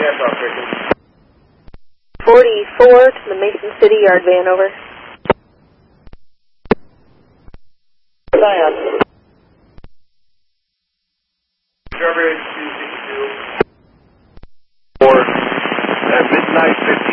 44 to the Mason City Yard van, over. Cyan. Strawberry 262. Or at midnight 50.